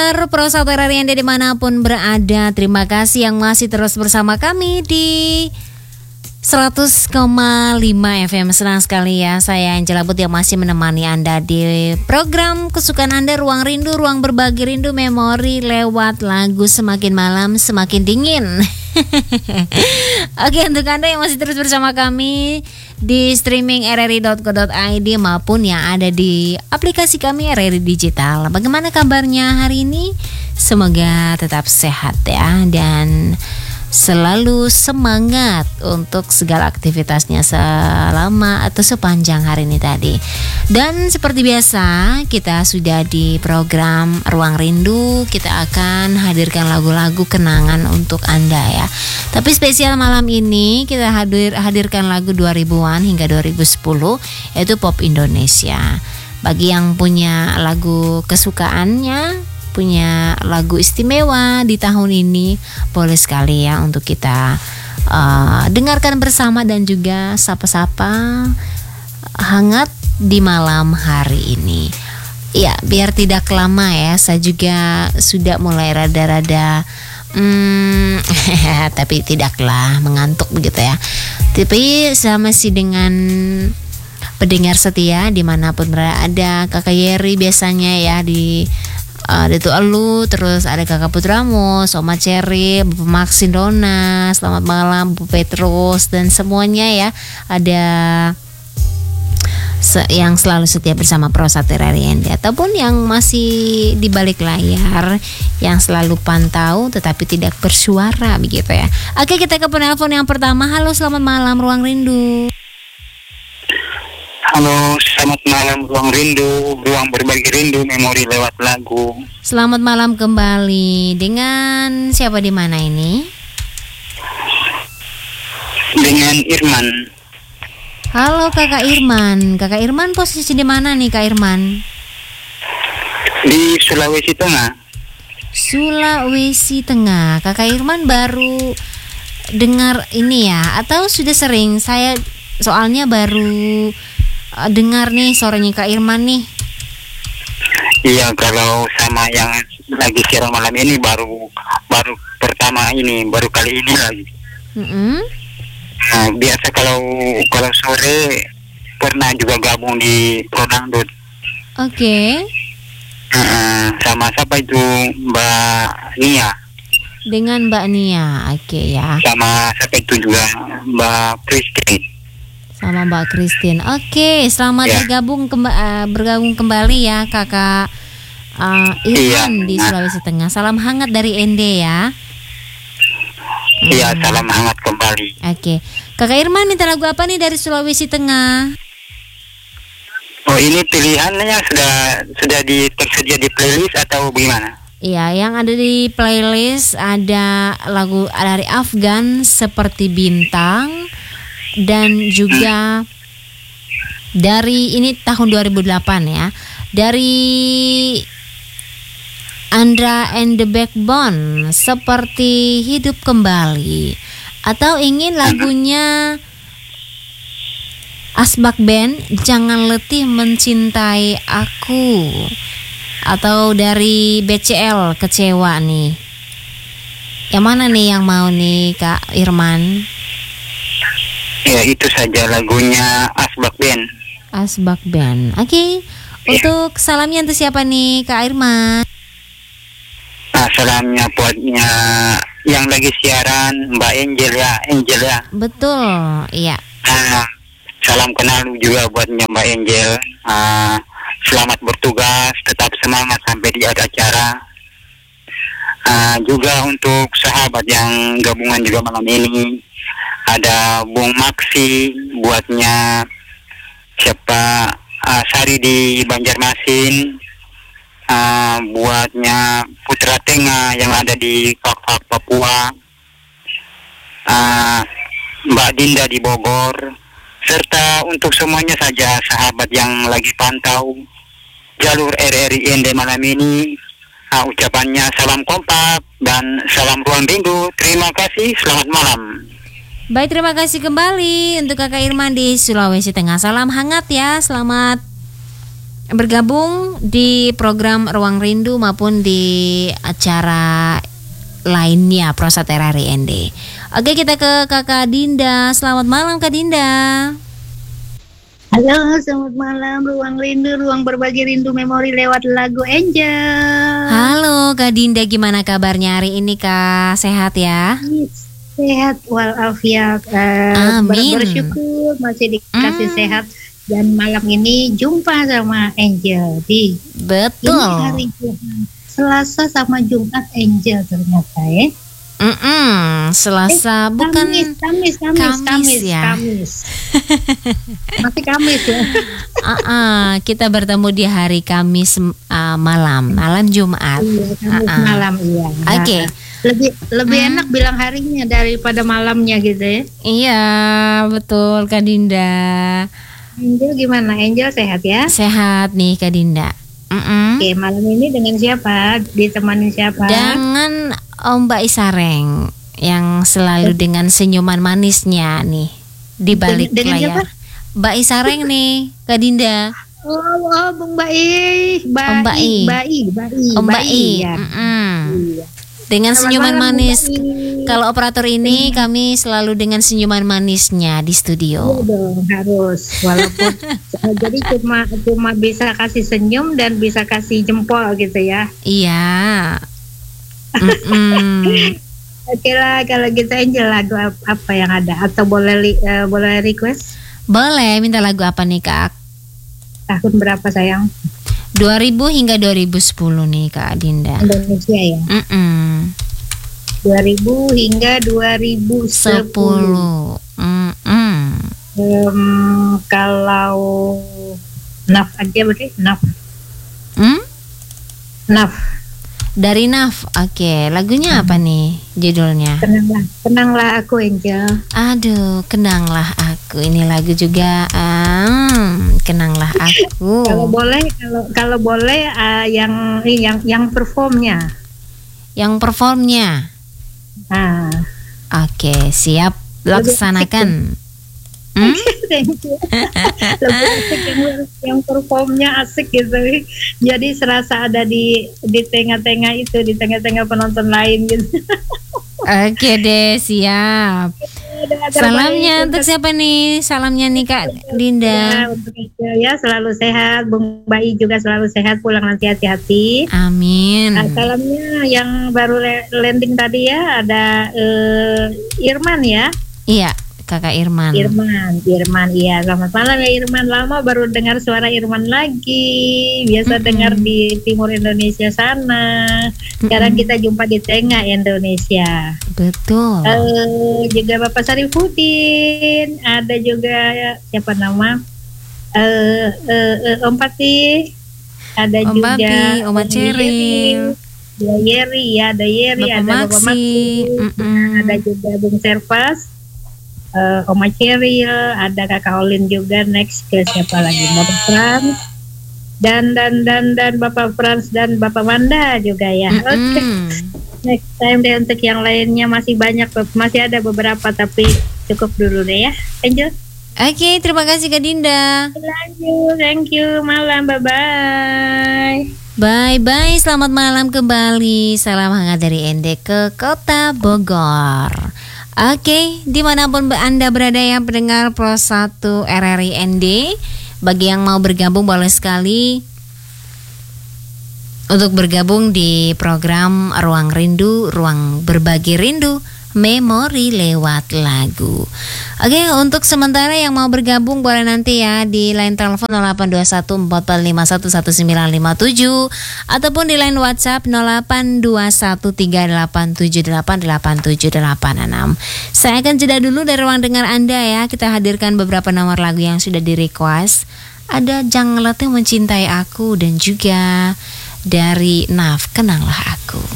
pendengar Prosa Terarian dimanapun berada, terima kasih yang masih terus bersama kami di 100,5 FM. Senang sekali ya, saya Angela But yang masih menemani Anda di program kesukaan Anda, Ruang Rindu, ruang berbagi rindu memori lewat lagu Semakin Malam Semakin Dingin. Oke, untuk Anda yang masih terus bersama kami di streaming rri.co.id maupun yang ada di aplikasi kami RRI Digital, bagaimana kabarnya hari ini? Semoga tetap sehat ya, dan selalu semangat untuk segala aktivitasnya selama atau sepanjang hari ini tadi. Dan seperti biasa, kita sudah di program Ruang Rindu. Kita akan hadirkan lagu-lagu kenangan untuk Anda ya. Tapi spesial malam ini kita hadirkan lagu 2000-an hingga 2010, yaitu pop Indonesia. Bagi yang punya lagu kesukaannya, punya lagu istimewa di tahun ini, boleh sekali ya untuk kita dengarkan bersama dan juga sapa-sapa hangat di malam hari ini. Ya, biar tidak lama ya, saya juga sudah mulai rada-rada tapi tidaklah mengantuk begitu ya. Tapi saya masih dengan pendengar setia dimanapun berada, Kakak Yeri biasanya ya di itu Elu, terus ada Kakak Putramo, Oma Cherry, Bapak Maxin Dona, selamat malam Bu Petrus dan semuanya ya. Ada yang selalu setia bersama Prosa Terarian ataupun yang masih di balik layar, yang selalu pantau tetapi tidak bersuara begitu ya. Oke, kita ke penelpon yang pertama. Halo, selamat malam Ruang Rindu. Halo, selamat malam Ruang Rindu, ruang berbagi rindu memori lewat lagu. Selamat malam kembali. Dengan siapa di mana ini? Dengan Irman. Halo Kakak Irman. Kakak Irman posisi di mana nih Kak Irman? Di Sulawesi Tengah. Sulawesi Tengah. Kakak Irman baru dengar ini ya, atau sudah sering? Saya soalnya baru dengar nih suaranya Kak Irman nih. Iya, kalau sama yang lagi siaran malam ini baru pertama ini, baru kali ini lagi. Nah, biasa kalau sore pernah juga gabung di Prodangdut. Oke. Sama siapa itu, Mbak Nia? Dengan Mbak Nia, oke ya. Sama siapa itu juga, Mbak Christine. Sama Mbak Christine. Oke, selamat bergabung kembali ya Kakak Irman di Sulawesi Tengah. Salam hangat dari Ende ya. Iya, salam hangat kembali. Oke. Kakak Irman minta lagu apa nih dari Sulawesi Tengah? Oh, ini pilihannya sudah tersedia di playlist atau bagaimana? Iya, yang ada di playlist ada lagu dari Afgan seperti Bintang, dan juga dari ini tahun 2008 ya, dari Andra and the Backbone seperti Hidup Kembali, atau ingin lagunya Asbak Band Jangan Letih Mencintai Aku, atau dari BCL Kecewa nih. Yang mana nih yang mau nih Kak Irman? Ya, itu saja lagunya Asbak Band. Asbak Band. Oke. Untuk salamnya untuk siapa nih Kak Irman? Nah, salamnya buatnya yang lagi siaran Mbak Angel ya. Betul, iya. Salam kenal juga buatnya Mbak Angel. Selamat bertugas, tetap semangat sampai di acara. Juga untuk sahabat yang gabungan juga malam ini, ada Bung Maksi, buatnya siapa, Sari di Banjarmasin, buatnya Putra Tengah yang ada di Kakak Papua, Mbak Dinda di Bogor, serta untuk semuanya saja sahabat yang lagi pantau jalur RRI Ende malam ini. Ucapannya salam kompak dan salam Ruang Rindu. Terima kasih, selamat malam. Baik, terima kasih kembali untuk Kakak Irman di Sulawesi Tengah. Salam hangat ya, selamat bergabung di program Ruang Rindu maupun di acara lainnya Prosat RRI ND. Oke, kita ke Kakak Dinda. Selamat malam Kak Dinda. Halo, selamat malam. Ruang Rindu, ruang berbagi rindu memori lewat lagu Angel. Halo Kak Dinda, gimana kabarnya hari ini Kak? Sehat ya? Sehat walafiat. Amin. Bersyukur masih dikasih sehat. Dan malam ini jumpa sama Angel di Betul. Ini hari Jumat. Selasa sama Jumat Angel ternyata ya. Selasa bukan Kamis ya. Masih Kamis ya. Kita bertemu di hari Kamis malam Jumat. Iya, Kamis malam iya. Oke. Lebih enak bilang harinya daripada malamnya gitu ya. Iya, betul Kak Dinda. Angel gimana? Angel sehat ya? Sehat nih Kak Dinda. Oke, malam ini dengan siapa? Ditemani siapa? Dengan Mbak Isareng yang selalu dengan senyuman manisnya nih di balik dengan layar. siapa? Mbak Isareng nih, Kak Dinda. Oh, Bung Bai. Om Bai. Ya. Iya. Dengan Selamat senyuman malam, manis. Bung Bai. Kalau operator ini kami selalu dengan senyuman manisnya di Iya studio. dong, harus. Walaupun jadi cuma bisa kasih senyum dan bisa kasih jempol gitu ya. Iya. Oke lah, kalau gitu Angel lagu apa yang ada atau boleh request? Boleh minta lagu apa nih Kak? Tahun berapa sayang? 2000 hingga 2010 nih Kak Dinda. Indonesia ya. 2000 hingga 2010. 10. Kalau Naf aja berarti Naf. Naf. Dari Naf. Oke, lagunya apa nih judulnya? Kenanglah aku Angel. Aduh, kenanglah aku. Ini lagu juga kenanglah aku. Kalau boleh yang performnya. Yang performnya. Nah, Oke, siap laksanakan. Thank you. Lebih asik yang performnya asik gitu. Jadi serasa ada di tengah-tengah itu, di tengah-tengah penonton lain gitu. Oke deh, siap. Salamnya untuk siapa nih? Salamnya nih Kak Dinda. Ya, untuk Angel ya selalu sehat, Bung Bai juga selalu sehat, pulang nanti hati-hati. Amin. Salamnya yang baru landing tadi ya ada Irman ya. Iya, Kakak Irman. Irman, iya. Selamat malam ya Irman. Lama baru dengar suara Irman lagi. Biasa dengar di timur Indonesia sana. Sekarang kita jumpa di tengah Indonesia. Betul. Juga Bapak Sarifudin. Ada juga siapa nama? Om Pati. Ada Om juga Babi, Oma Ceril. Ya Yeri, ya ada Yeri, Bapak ada Bapak Maksi. Maksi. Ada juga Bung Servas. Oma Ceril, ada Kakak Olin juga. Next ke siapa lagi? Bapak Frans dan Bapak Frans dan Bapak Wanda juga ya. Oke. Next time deh untuk yang lainnya masih banyak, masih ada beberapa tapi cukup dulu deh ya. Lanjut. Oke, terima kasih Kak Dinda. Lanjut, thank you. Malam, bye bye. Bye-bye, selamat malam kembali. Salam hangat dari Ende ke Kota Bogor. Oke, dimanapun Anda berada ya pendengar Pro 1 RRI ND. Bagi yang mau bergabung boleh sekali untuk bergabung di program Ruang Rindu, Ruang Berbagi Rindu, Memori lewat lagu. Oke, untuk sementara yang mau bergabung boleh nanti ya di line telepon 082144511957 ataupun di line WhatsApp 082138788876. Saya akan jeda dulu dari ruang dengar Anda ya. Kita hadirkan beberapa nomor lagu yang sudah di request. Ada Janganlah Mencintai Aku dan juga dari Naf, Kenanglah Aku.